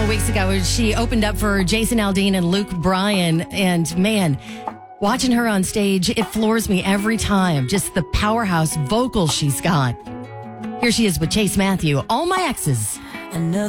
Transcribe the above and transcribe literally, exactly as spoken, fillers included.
couple weeks ago. She opened up for Jason Aldean and Luke Bryan. And man, watching her on stage, it floors me every time. Just the powerhouse vocals she's got. Here she is with Chase Matthew, All My Exes. Another